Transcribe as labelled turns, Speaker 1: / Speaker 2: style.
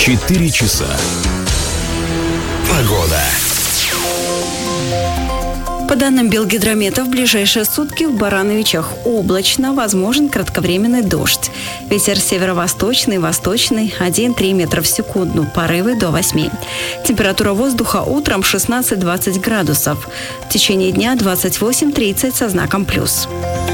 Speaker 1: 4 часа. Погода.
Speaker 2: По данным Белгидромета, в ближайшие сутки в Барановичах облачно, возможен кратковременный дождь. Ветер северо-восточный, восточный 1-3 метра в секунду, порывы до 8. Температура воздуха утром 16-20 градусов. В течение дня 28-30 со знаком плюс.